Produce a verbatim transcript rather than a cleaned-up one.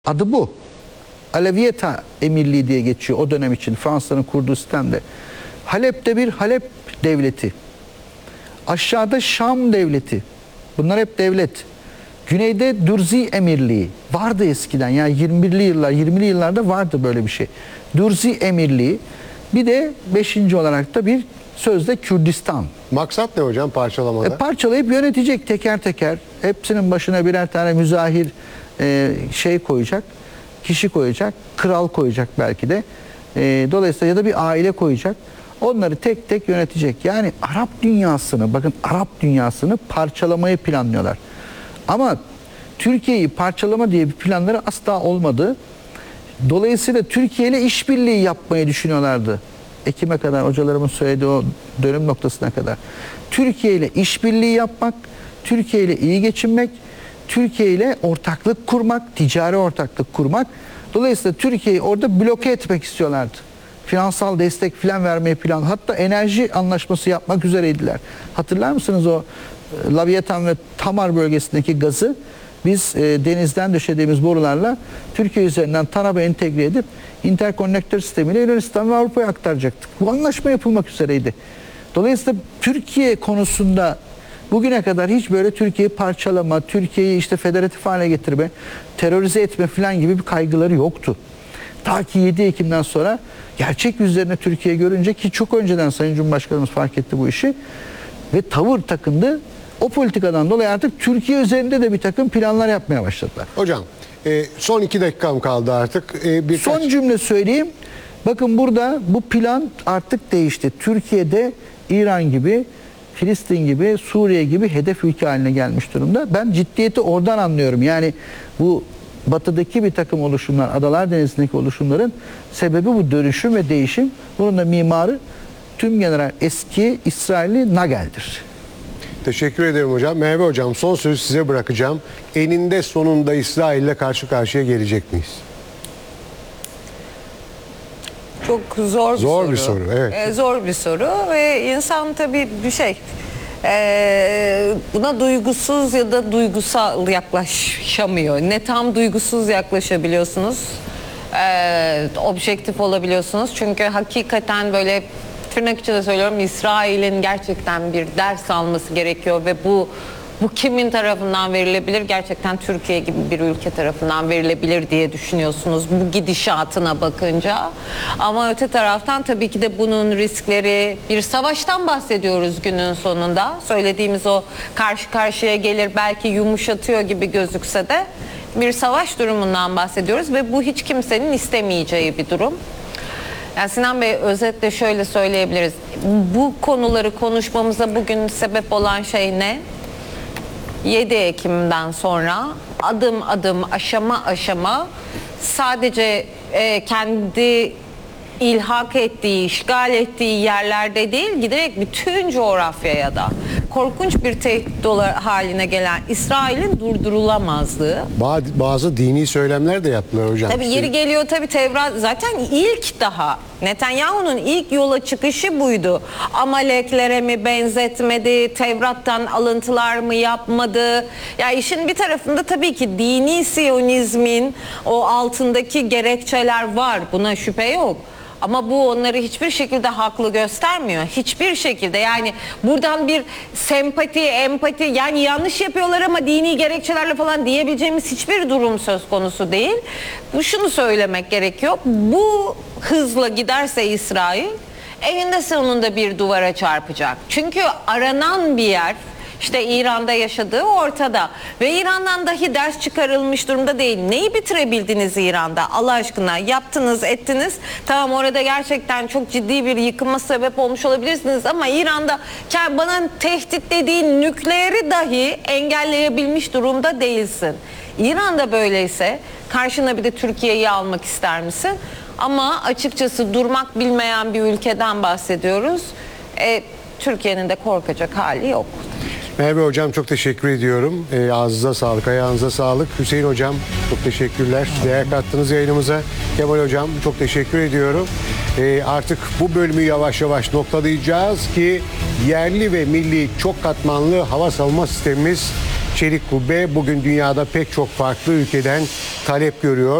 Adı bu. Aleviyeta Emirliği diye geçiyor o dönem için Fransa'nın kurduğu sistemde. Halep'te bir Halep devleti. Aşağıda Şam devleti. Bunlar hep devlet. Güneyde Dürzi Emirliği. Vardı eskiden yani yirmi birli yıllar, yirmili yıllarda vardı böyle bir şey. Dürzi Emirliği. Bir de beşinci olarak da bir sözde Kürdistan. Maksat ne hocam parçalamada? E, parçalayıp yönetecek teker teker. Hepsinin başına birer tane müzahir e, şey koyacak. Kişi koyacak. Kral koyacak belki de. E, dolayısıyla ya da bir aile koyacak. Onları tek tek yönetecek. Yani Arap dünyasını, bakın Arap dünyasını parçalamayı planlıyorlar. Ama Türkiye'yi parçalama diye bir planları asla olmadı. Dolayısıyla Türkiye ile işbirliği yapmayı düşünüyorlardı. Ekim'e kadar hocalarımın söylediği o dönüm noktasına kadar. Türkiye ile işbirliği yapmak, Türkiye ile iyi geçinmek, Türkiye ile ortaklık kurmak, ticari ortaklık kurmak. Dolayısıyla Türkiye'yi orada bloke etmek istiyorlardı. Finansal destek falan vermeyi plan, hatta enerji anlaşması yapmak üzereydiler. Hatırlar mısınız o e, Leviathan ve Tamar bölgesindeki gazı biz e, denizden döşediğimiz borularla Türkiye üzerinden TANAP'a entegre edip interkonnektör sistemiyle Yunanistan ve Avrupa'ya aktaracaktık. Bu anlaşma yapılmak üzereydi. Dolayısıyla Türkiye konusunda bugüne kadar hiç böyle Türkiye'yi parçalama, Türkiye'yi işte federatif hale getirme, terörize etme falan gibi bir kaygıları yoktu. Ta ki yedi Ekim'den sonra gerçek yüzlerini Türkiye görünce, ki çok önceden Sayın Cumhurbaşkanımız fark etti bu işi ve tavır takındı. O politikadan dolayı artık Türkiye üzerinde de bir takım planlar yapmaya başladılar. Hocam e, son iki dakikam kaldı artık. E, birkaç... Son cümle söyleyeyim. Bakın burada bu plan artık değişti. Türkiye'de İran gibi, Filistin gibi, Suriye gibi hedef ülke haline gelmiş durumda. Ben ciddiyeti oradan anlıyorum. Yani bu batıdaki bir takım oluşumlar, Adalar Denizi'ndeki oluşumların sebebi bu dönüşüm ve değişim. Bunun da mimarı tümgeneral eski İsrailli Nagel'dir. Teşekkür ederim hocam. Merve hocam son sözü size bırakacağım. Eninde sonunda İsrail ile karşı karşıya gelecek miyiz? Çok zor bir zor soru. bir soru. Evet. Ee, zor bir soru ve insan tabii bir şey e, buna duygusuz ya da duygusal yaklaşamıyor. Ne tam duygusuz yaklaşabiliyorsunuz, e, objektif olabiliyorsunuz. Çünkü hakikaten böyle tırnak içinde söylüyorum, İsrail'in gerçekten bir ders alması gerekiyor ve bu bu kimin tarafından verilebilir? Gerçekten Türkiye gibi bir ülke tarafından verilebilir diye düşünüyorsunuz bu gidişatına bakınca. Ama öte taraftan tabii ki de bunun riskleri, bir savaştan bahsediyoruz günün sonunda. Söylediğimiz o karşı karşıya gelir belki yumuşatıyor gibi gözükse de bir savaş durumundan bahsediyoruz ve bu hiç kimsenin istemeyeceği bir durum. Yani Sinan Bey, özetle şöyle söyleyebiliriz. Bu konuları konuşmamıza bugün sebep olan şey ne? yedi Ekim'den sonra adım adım, aşama aşama sadece e, kendi ilhak ettiği, işgal ettiği yerlerde değil, giderek bütün coğrafyaya da korkunç bir tehdit haline gelen İsrail'in durdurulamazlığı. Bazı dini söylemler de yaptılar hocam. Tabii yeri geliyor tabii Tevrat, zaten ilk daha Netanyahu'nun ilk yola çıkışı buydu. Amaleklere mi benzetmedi, Tevrat'tan alıntılar mı yapmadı? Ya işin bir tarafında tabii ki dini Siyonizmin o altındaki gerekçeler var, buna şüphe yok. Ama bu onları hiçbir şekilde haklı göstermiyor. Hiçbir şekilde, yani buradan bir sempati, empati, yani yanlış yapıyorlar ama dini gerekçelerle falan diyebileceğimiz hiçbir durum söz konusu değil. Bu şunu söylemek gerekiyor. Bu hızla giderse İsrail eninde sonunda bir duvara çarpacak. Çünkü aranan bir yer, İşte İran'da yaşadığı ortada ve İran'dan dahi ders çıkarılmış durumda değil. Neyi bitirebildiniz İran'da? Allah aşkına yaptınız, ettiniz. Tamam, orada gerçekten çok ciddi bir yıkıma sebep olmuş olabilirsiniz ama İran'da bana tehdit dediğin nükleeri dahi engelleyebilmiş durumda değilsin. İran'da böyleyse karşına bir de Türkiye'yi almak ister misin? Ama açıkçası durmak bilmeyen bir ülkeden bahsediyoruz. E, Türkiye'nin de korkacak hali yok. Merve hocam çok teşekkür ediyorum. E, ağzınıza sağlık, ayağınıza sağlık. Hüseyin hocam çok teşekkürler. Değer kattınız yayınımıza. Kemal hocam çok teşekkür ediyorum. E, artık bu bölümü yavaş yavaş noktalayacağız ki yerli ve milli çok katmanlı hava savunma sistemimiz çelik kubbe bugün dünyada pek çok farklı ülkeden talep görüyor.